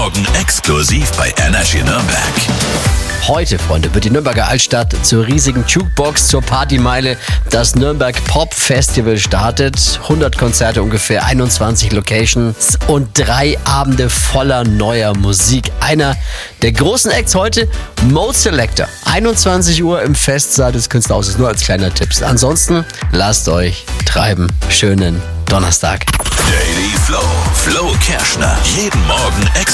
Morgen exklusiv bei Energy Nürnberg. Heute, Freunde, wird die Nürnberger Altstadt zur riesigen Jukebox, zur Partymeile. Das Nürnberg Pop Festival startet. 100 Konzerte ungefähr, 21 Locations und 3 Abende voller neuer Musik. Einer der großen Acts heute, Mode Selector. 21 Uhr im Festsaal des Künstlerhauses, nur als kleiner Tipp. Ansonsten lasst euch treiben. Schönen Donnerstag. Daily Flow. Flo Kerschner. Jeden Morgen exklusiv